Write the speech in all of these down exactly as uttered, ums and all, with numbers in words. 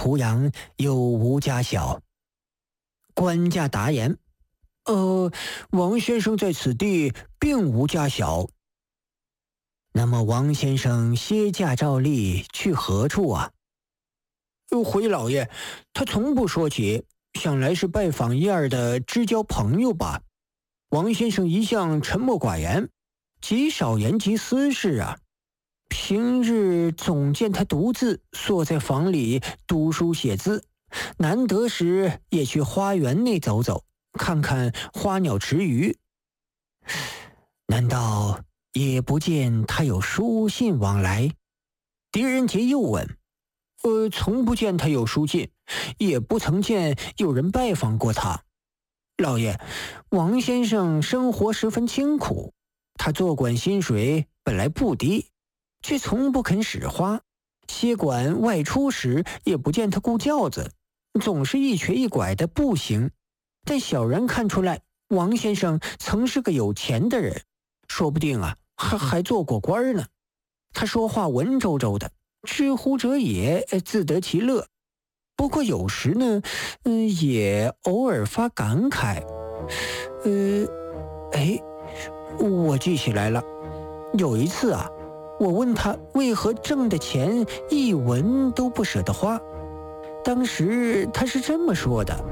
濮阳有无家小？官家答言：呃，王先生在此地并无家小。那么王先生歇驾照例去何处啊？回老爷，他从不说起，想来是拜访一二的知交朋友吧。王先生一向沉默寡言，极少言及私事啊。平日总见他独自坐在房里读书写字，难得时也去花园内走走，看看花鸟池鱼。难道也不见他有书信往来？狄仁杰又问：呃，从不见他有书信，也不曾见有人拜访过他。老爷，王先生生活十分清苦，他做官薪水本来不低，却从不肯使花。歇馆外出时也不见他顾轿子，总是一瘸一拐的步行。但小人看出来，王先生曾是个有钱的人，说不定啊，还还做过官呢。他说话文绉绉的，知乎者也，自得其乐。不过有时呢，嗯，也偶尔发感慨。呃，哎，我记起来了，有一次啊，我问他为何挣的钱一文都不舍得花，当时他是这么说的：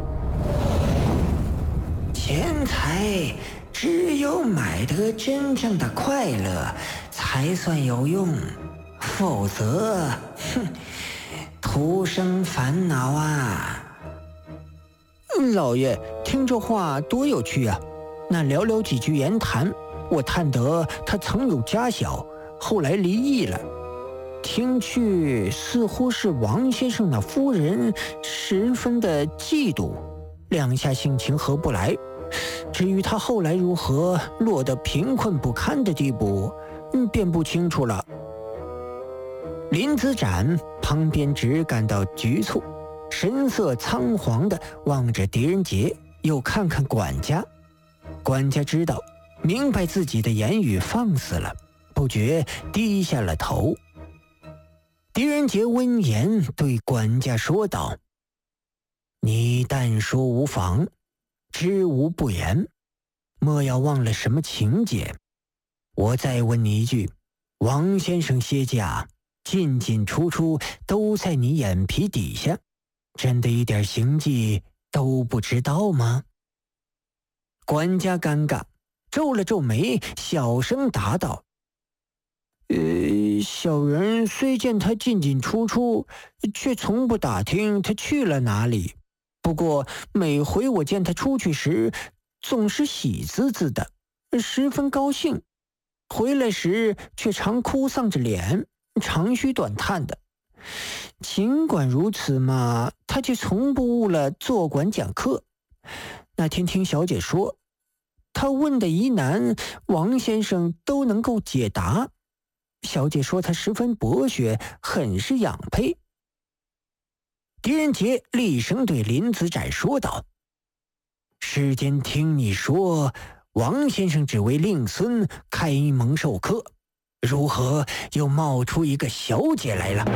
钱财只有买得真正的快乐才算有用，否则，哼，徒生烦恼啊。老爷，听这话多有趣啊！那寥寥几句言谈，我探得他曾有家小，后来离异了。听去似乎是王先生那夫人十分的嫉妒，两下性情合不来。至于他后来如何落得贫困不堪的地步，嗯，便不清楚了。林子展旁边只感到局促，神色仓皇地望着狄仁杰，又看看管家。管家知道，明白自己的言语放肆了，不觉低下了头。狄仁杰闻言对管家说道：你但说无妨，知无不言，莫要忘了什么情节。我再问你一句，王先生歇驾进进出出都在你眼皮底下，真的一点行迹都不知道吗？管家尴尬，皱了皱眉，小声答道：呃，小人虽见他进进出出，却从不打听他去了哪里。不过每回我见他出去时，总是喜滋滋的，十分高兴，回来时却常哭丧着脸，长吁短叹的。尽管如此嘛，他却从不误了坐馆讲课。那天听小姐说，他问的疑难，王先生都能够解答。小姐说他十分博学，很是养佩。狄仁杰厉声对林子展说道：世间听你说王先生只为令孙开蒙授课，如何又冒出一个小姐来了？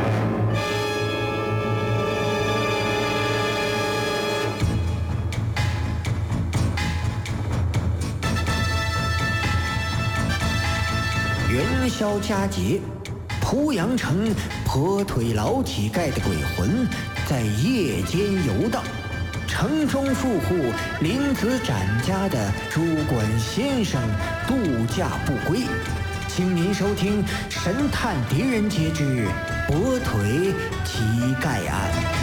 元宵佳节，濮阳城跛腿老乞丐的鬼魂在夜间游荡，城中富户林子展家的主管先生度假不归。请您收听《神探狄仁杰之跛腿乞丐案》。